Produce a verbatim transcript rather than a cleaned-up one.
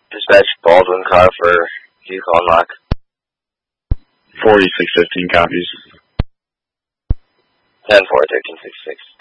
Dispatch Baldwin car for vehicle unlock. forty-six fifteen copies. ten four, thirteen sixty-six.